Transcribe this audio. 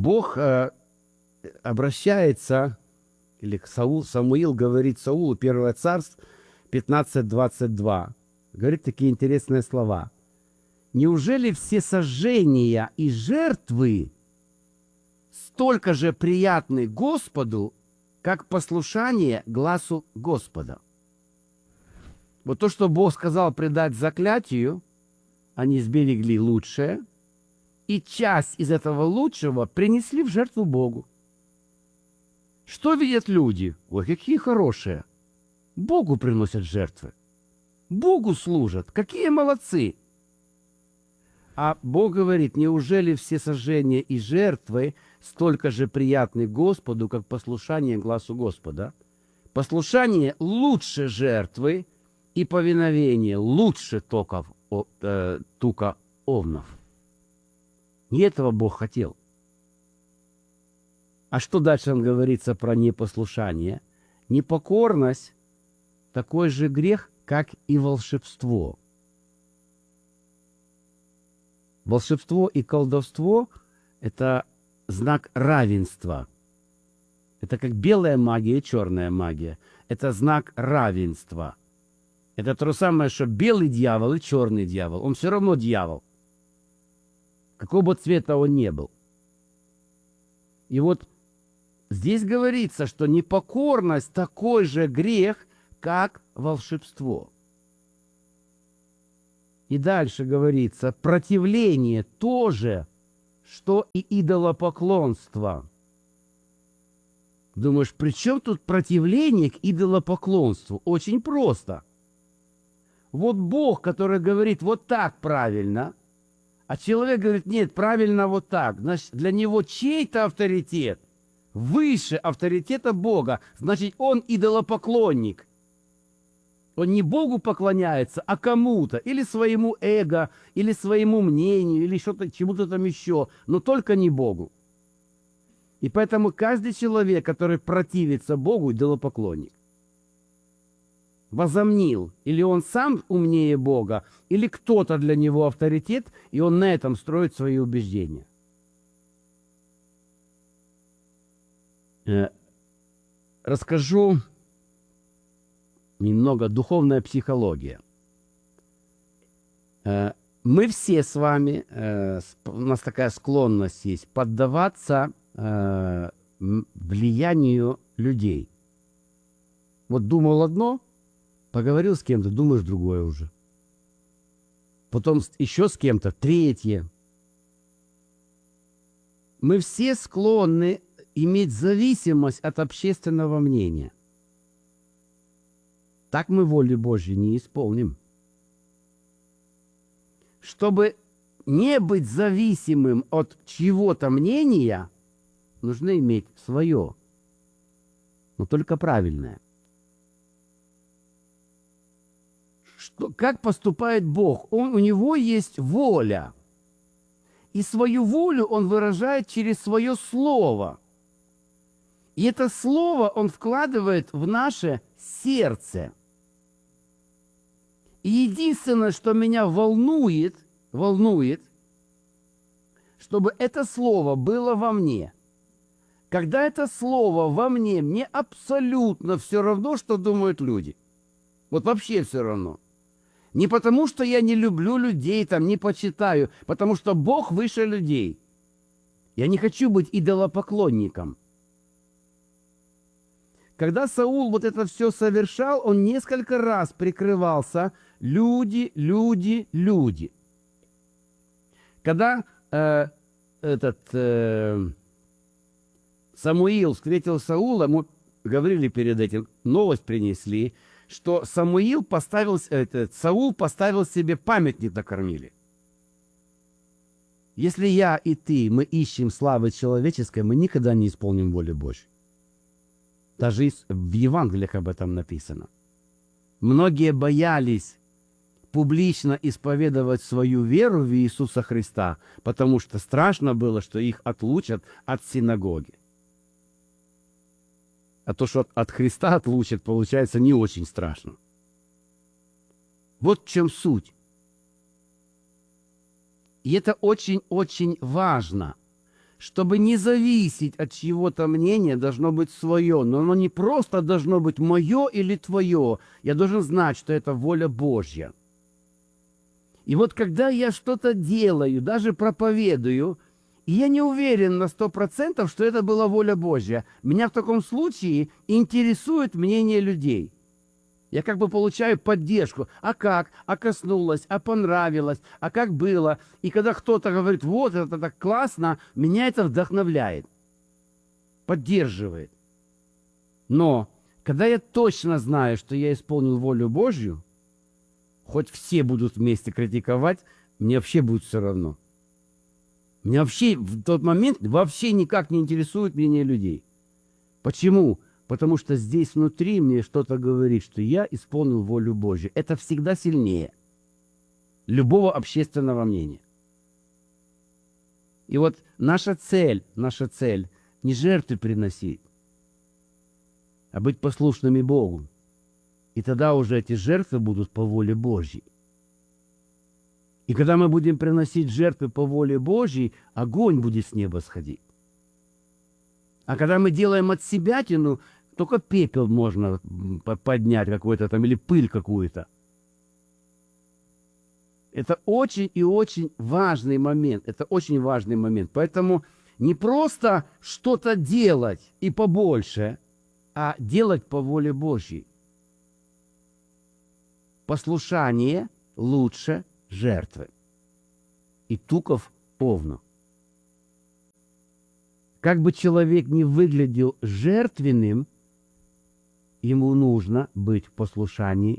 Бог обращается, или Самуил говорит Саулу, 1 Царств 15:22, говорит такие интересные слова. «Неужели все сожжения и жертвы столько же приятны Господу, как послушание гласу Господа?» Вот то, что Бог сказал предать заклятию, они сберегли лучшее, и часть из этого лучшего принесли в жертву Богу. Что видят люди? Ой, какие хорошие! Богу приносят жертвы. Богу служат. Какие молодцы! А Бог говорит, неужели все сожжения и жертвы столько же приятны Господу, как послушание гласу Господа? Послушание лучше жертвы, и повиновение лучше тука овнов. И этого Бог хотел. А что дальше он говорится про непослушание? Непокорность – такой же грех, как и волшебство. Волшебство и колдовство – это знак равенства. Это как белая магия и черная магия. Это знак равенства. Это то же самое, что белый дьявол и черный дьявол. Он все равно дьявол. Какого бы цвета он ни был. И вот здесь говорится, что непокорность такой же грех, как волшебство. И дальше говорится, противление тоже, что и идолопоклонство. Думаешь, при чем тут противление к идолопоклонству? Очень просто. Вот Бог, который говорит вот так правильно, а человек говорит, нет, правильно вот так. Значит, для него чей-то авторитет выше авторитета Бога. Значит, он идолопоклонник. Он не Богу поклоняется, а кому-то. Или своему эго, или своему мнению, или что-то, чему-то там еще. Но только не Богу. И поэтому каждый человек, который противится Богу, идолопоклонник. Возомнил, или он сам умнее Бога, или кто-то для него авторитет, и он на этом строит свои убеждения. Расскажу немного духовная психология. Мы все с вами, у нас такая склонность есть, поддаваться влиянию людей. Вот думал одно, поговорил с кем-то, думаешь другое уже. Потом еще с кем-то третье. Мы все склонны иметь зависимость от общественного мнения. Так мы воли Божьей не исполним. Чтобы не быть зависимым от чьего-то мнения, нужно иметь свое, но только правильное. Как поступает Бог? У него есть воля. И свою волю он выражает через свое слово. И это слово он вкладывает в наше сердце. И единственное, что меня волнует, чтобы это слово было во мне. Когда это слово во мне, мне абсолютно все равно, что думают люди. Вот вообще все равно. Не потому, что я не люблю людей, там, не почитаю, потому что Бог выше людей. Я не хочу быть идолопоклонником. Когда Саул вот это все совершал, он несколько раз прикрывался люди. Когда Самуил встретил Саула, мы говорили перед этим, новость принесли, что Саул поставил себе памятник на кормиле. Если я и ты, мы ищем славы человеческой, мы никогда не исполним воли Божьей. Даже в Евангелиях об этом написано. Многие боялись публично исповедовать свою веру в Иисуса Христа, потому что страшно было, что их отлучат от синагоги. А то, что от Христа отлучат, получается не очень страшно. Вот в чем суть. И это очень-очень важно, чтобы не зависеть от чьего-то мнения, должно быть свое. Но оно не просто должно быть мое или твое. Я должен знать, что это воля Божья. И вот когда я что-то делаю, даже проповедую, и я не уверен на 100%, что это была воля Божья, меня в таком случае интересует мнение людей. Я как бы получаю поддержку. А как? А коснулось? А понравилось? А как было? И когда кто-то говорит, вот это так классно, меня это вдохновляет, поддерживает. Но когда я точно знаю, что я исполнил волю Божью, хоть все будут вместе критиковать, мне вообще будет все равно. Меня вообще в тот момент вообще никак не интересует мнение людей. Почему? Потому что здесь внутри мне что-то говорит, что я исполнил волю Божью. Это всегда сильнее любого общественного мнения. И вот наша цель не жертвы приносить, а быть послушными Богу. И тогда уже эти жертвы будут по воле Божьей. И когда мы будем приносить жертвы по воле Божьей, огонь будет с неба сходить. А когда мы делаем от себятину, только пепел можно поднять какой-то там, или пыль какую-то. Это очень и очень важный момент. Это очень важный момент. Поэтому не просто что-то делать и побольше, а делать по воле Божьей. Послушание лучше жертвы. И туков повно. Как бы человек не выглядел жертвенным, ему нужно быть в послушании